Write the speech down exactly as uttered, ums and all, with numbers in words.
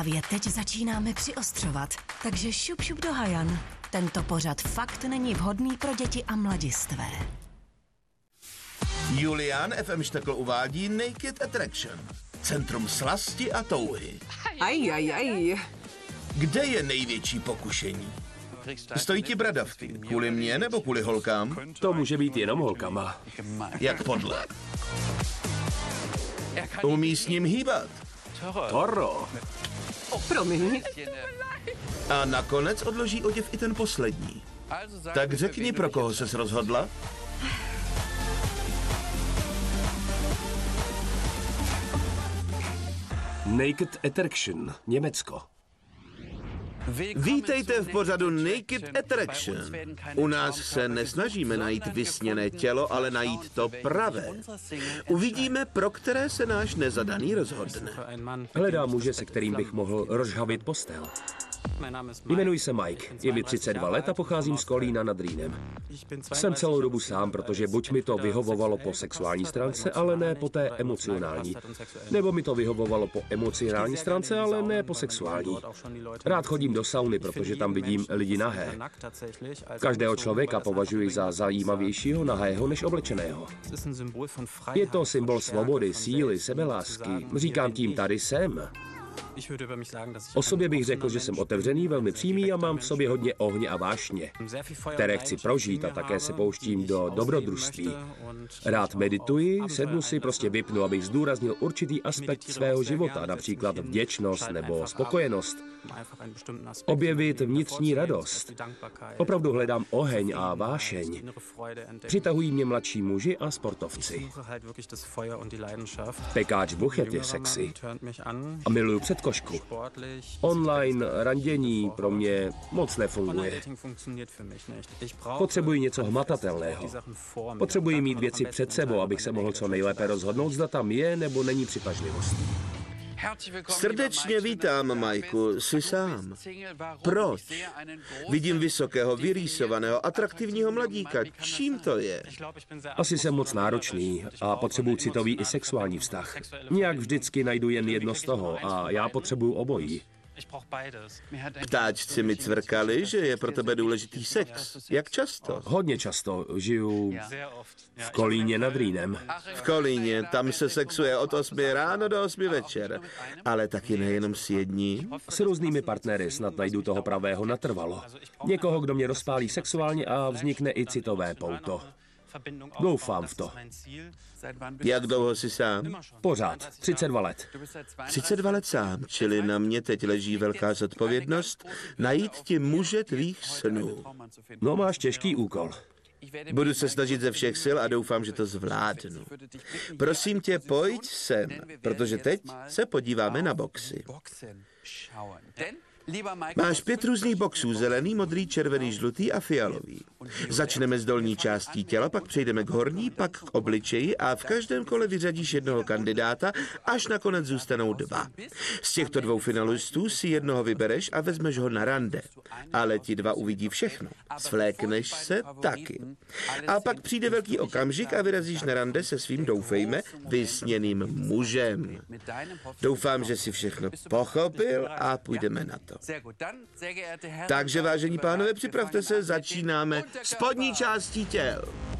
Právě teď začínáme přiostřovat, takže šup šup do hajan. Tento pořad fakt není vhodný pro děti a mladistvé. Julián F M Štekl uvádí Naked Attraction. Centrum slasti a touhy. Aj, aj, aj. Kde je největší pokušení? Stojí ti bradavky. Kvůli mně nebo kvůli holkám? To může být jenom holkama. Jak podle? Umí s ním hýbat. Toro. Promiň. A nakonec odloží oděv i ten poslední. Tak řekni, pro koho ses rozhodla? Naked Attraction, Německo. Vítejte v pořadu Naked Attraction. U nás se nesnažíme najít vysněné tělo, ale najít to pravé. Uvidíme, pro které se náš nezadaný rozhodne. Hledám muže, se kterým bych mohl rozžhavit postel. Jmenuji se Mike, je mi třicet dva let a pocházím z Kolína nad Rýnem. Jsem celou dobu sám, protože buď mi to vyhovovalo po sexuální stránce, ale ne po té emocionální. Nebo mi to vyhovovalo po emocionální stránce, ale ne po sexuální. Rád chodím do sauny, protože tam vidím lidi nahé. Každého člověka považuji za zajímavějšího nahého než oblečeného. Je to symbol svobody, síly, sebelásky. Říkám tím, tady jsem. O sobě bych řekl, že jsem otevřený, velmi přímý a mám v sobě hodně ohně a vášně, které chci prožít a také se pouštím do dobrodružství. Rád medituji, sednu si, prostě vypnu, abych zdůraznil určitý aspekt svého života, například vděčnost nebo spokojenost. Objevit vnitřní radost. Opravdu hledám oheň a vášeň. Přitahují mě mladší muži a sportovci. Pekáč Buchet je sexy. A miluju předkošku. Online randění pro mě moc nefunguje. Potřebuji něco hmatatelného. Potřebuji mít věci před sebou, abych se mohl co nejlépe rozhodnout, zda tam je nebo není přitažlivost. Srdečně vítám, Majku, jsi sám. Proč? Vidím vysokého, vyrýsovaného, atraktivního mladíka. Čím to je? Asi jsem moc náročný a potřebuji citový i sexuální vztah. Nějak vždycky najdu jen jedno z toho a já potřebuji obojí. Ptáčci mi cvrkali, že je pro tebe důležitý sex. Jak často? Hodně často. Žiju v Kolíně nad Rýnem. V Kolíně, tam se sexuje od osmi ráno do osmi večer. Ale taky nejenom s jedním. S různými partnery snad najdu toho pravého natrvalo. Někoho, kdo mě rozpálí sexuálně a vznikne i citové pouto. Doufám v to. Jak dlouho jsi sám? Pořád. třicet dva let. třicet dva let sám, čili na mě teď leží velká zodpovědnost najít ti muže tvých snů. No, máš těžký úkol. Budu se snažit ze všech sil a doufám, že to zvládnu. Prosím tě, pojď sem, protože teď se podíváme na boxy. Máš pět různých boxů, zelený, modrý, červený, žlutý a fialový. Začneme s dolní částí těla, pak přejdeme k horní, pak k obličeji a v každém kole vyřadíš jednoho kandidáta, až nakonec zůstanou dva. Z těchto dvou finalistů si jednoho vybereš a vezmeš ho na rande. Ale ti dva uvidí všechno. Svlékneš se taky. A pak přijde velký okamžik a vyrazíš na rande se svým, doufejme, vysněným mužem. Doufám, že si všechno pochopil a půjdeme na to. Takže, vážení pánové, připravte se, začínáme spodní částí těl.